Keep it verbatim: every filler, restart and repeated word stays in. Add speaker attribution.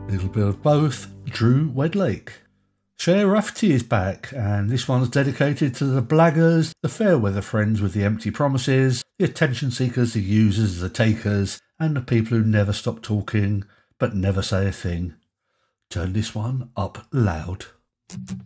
Speaker 1: Little bit of both. Drew Wedlake. Cher Rafferty is back, and this one's dedicated to the blaggers, the fair weather friends with the empty promises, the attention seekers, the users, the takers, and the people who never stop talking but never say a thing. Turn this one up loud.